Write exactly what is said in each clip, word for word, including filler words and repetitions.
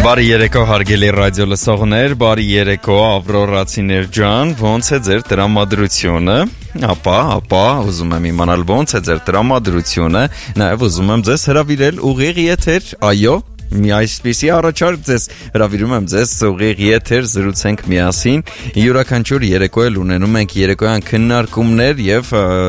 Բարի երեկո հարգելի ռադիո լսողներ, բարի երեկո ավրորացիներ ջան, ոնց է ձեր տրամադրությունը, ապա, ապա, ուզում եմ իմանալ ոնց է ձեր տրամադրությունը, նաև ուզում եմ ձեզ հրավիրել ուղիղ եթեր, այո, մի այսպիսի առաջարկ ձեզ հրավիրում եմ ձեզ ուղիղ եթեր զրուցենք միասին, յուրաքանչյուր երեկո էլ ունենում ենք երեկոյան քննարկումներ եւ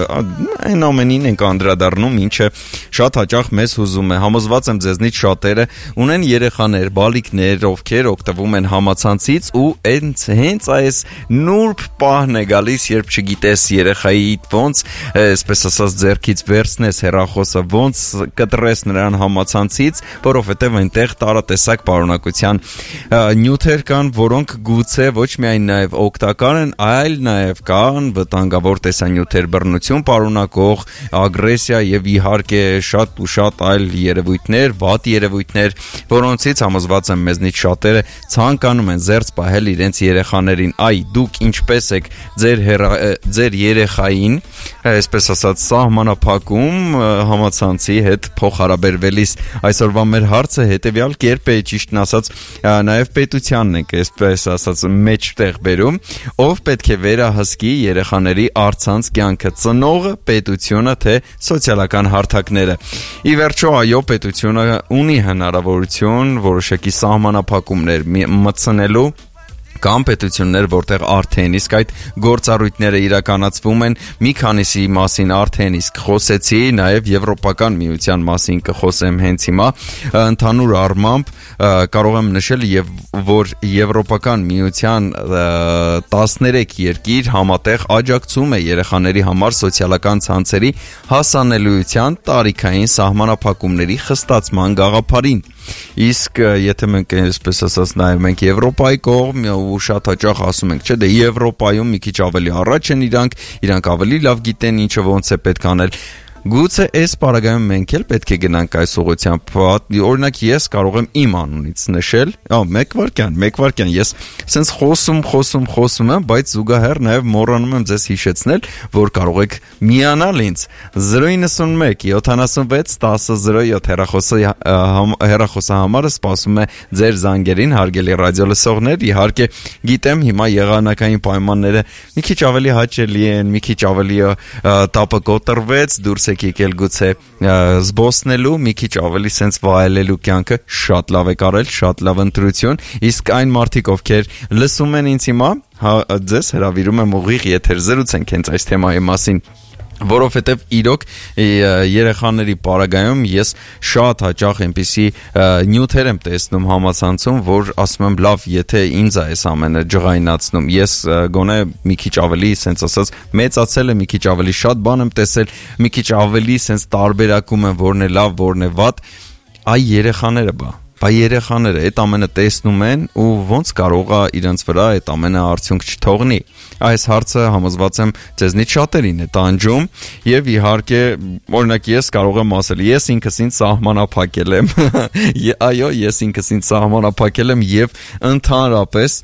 այն ամենին ենք անդրադառնում, ինչը շատ հաճախ մեզ հուզում է, համոզված եմ ձեզնից շատերը ունեն երեխաներ, բալիկներ, ովքեր օգտվում են համացանցից ու հենց հենց այս նուրբ պահն է գալիս, երբ չգիտես երեխայի ոնց, այսպես ասած ձեռքից վերցնես հեռախոսը, ոնց կտրես նրան համացանցից, որովհետեւ այնտեղ տարատեսակ պարունակության նյութեր կան, որոնք գուցե ոչ միայն նաև օգտակար են, այլ նաև կան վտանգավոր տեսանյութեր, բռնություն պարունակող, ագրեսիա եւ իհարկե շատ ու շատ այլ երևույթներ, վատ երևույթներ, որոնցից համոզված եմ մեզնից շատերը ցանկանում են զերծ պահել իրենց երեխաներին։ Այ դուք ինչպես եք ձեր հերա, ձեր երեխային, այսպես ասած, սահմանափակում համացանցի հետ փոխհարաբերվելիս։ Այսօրվա մեր հարցը հետևյալ կերպ է, ճիշտն ասած, նաև պետությանն ենք, այսպես ասած, մեջտեղ բերում, ով պետք է վերահսկի երեխաների առցանց կյանքը, ծնողը, պետությունը, թե սոցիալական հարթակները։ Ի վերջո, այո, պետությունը ունի հնարավորություն որոշակի սահմանափակումներ մտցնելու կամ պետություններ, որտեղ արդեն իսկ այդ գործառույթները իրականացվում են, մի քանիսի մասին արդեն իսկ խոսեցի, նաև Եվրոպական միության մասին կխոսեմ հենց հիմա, ընդհանուր առմամբ կարող եմ նշել, եւ, որ Եվրոպական միության տասներեք երկիր համատեղ աջակցում է երեխաների համար սոցիալական ցանցերի հասանելիության տարիքային սահմանափակումների խստացման գաղափարին։ Իսկ եթե մենք այսպես ասած նայում ենք Եվրոպայի կողմ ու շատ հաճախ ասում ենք, չէ, դե Եվրոպայում մի քիչ ավելի առաջ են իրանք, իրանք ավելի լավ գիտեն ինչը ոնց է պետք անել։ Գուցե այս պարագայում մենք էլ պետք է գնանք այս ուղղությամբ, օրինակ ես կարող եմ իմ անունից նշել, ա, մեկ վարքյան, մեկ վարքյան, ես սենց խոսում, խոսում, խոսում եմ, բայց զուգահեռ նաև մոռանում եմ ձեզ հիշեցնել, որ կարող եք միանալ ինձ զրո իննսունմեկ յոթանասունվեց տասը զրո յոթ հեռախոսը հեռախոսահամարը սպասում է ձեր զանգերին, հարգելի ռադիո լսողներ, իհարկե գիտեմ հիմա եղանակային պայմանները մի քիչ ավելի հաճելի են, մի քիչ ավելի տապը կոտրվեց, դուրս եկել գուցե զբոսնելու, մի քիչ ավելի սենց վայելելու կյանքը, շատ լավ եք արել, շատ լավ ընտրություն, իսկ այն մարդիկ, ովքեր լսում են ինձ հիմա, ձեզ հրավիրում եմ ուղիղ եթեր զրուցենք հենց այս թեմայի մասին, որովհետև իրոք երեխաների պարագայում ես շատ հաճախ այնպիսի նյութեր եմ տեսնում համացանցում, որ ասում եմ լավ, եթե ինձ է այս ամենը ջղայնացնում, ես գոնե մի քիչ ավելի սենց ասած մեծացել եմ, մի քիչ ավելի շատ բան եմ տեսել, մի քիչ ավելի սենց տարբերակում եմ որն է լավ, որն է վատ, այ երեխաները բա Բա երեխաները այդ ամենը տեսնում են ու ոնց կարող է իրենց վրա այդ ամենը արդյունք չթողնի։ Այս հարցը համոզված եմ ձեզնից շատերին է տանջում եւ իհարկե օրինակ ես կարող եմ ասել, ես ինքս ինձ սահմանափակել եմ։ Այո, ես ինքս ինձ սահմանափակել եմ եւ ընդհանրապես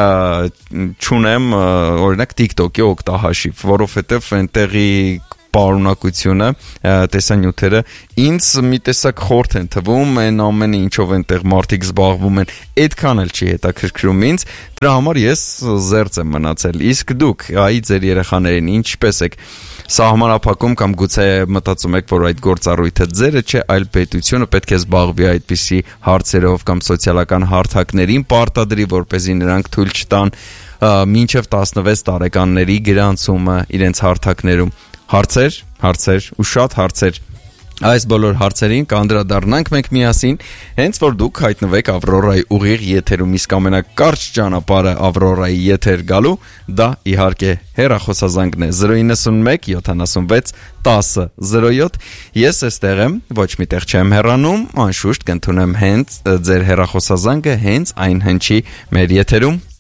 չունեմ օրինակ TikTok-ի օգտահաշիվ, որովհետեւ այնտեղի պարունակությունը, տեսանյութերը ինձ մի տեսակ խորթ են թվում, այն ամենը ինչով այնտեղ մարդիկ զբաղվում են, այդքան էլ չի հետաքրքրում ինձ, դրա համար ես զերծ եմ մնացել, իսկ դուք, այ ձեր երեխաներին ինչպես եք սահմանափակում կամ գուցե մտածում եք, որ այդ գործառույթը ձերը չէ, այլ պետությունը պետք է զբաղվի այդպիսի հարցերով կամ սոցիալական հարթակներին պարտադրի, որպեսզի նրանք թույլ չտան մինչև տասնվեց տարեկանների գրանցումը իրենց հարթակներում։ Հարցեր, հարցեր ու շատ հարցեր։ Այս բոլոր հարցերին կանդրադառնանք մենք միասին, հենց որ դուք հայտնվեք Ավրորայի ուղիղ եթերում, իսկ ամենակարճ ճանապարհը Ավրորայի եթեր գալու, դա իհարկե հեռախոսազանգն է զրո իննսունմեկ յոթանասունվեց տասը զրո յոթ։ Ես էստեղ եմ, ոչ միտեղ չեմ հեռանում, անշուշտ կընդունեմ հենց ձեր հեռախոսազանգը, հենց այն հնչի մեր եթերում։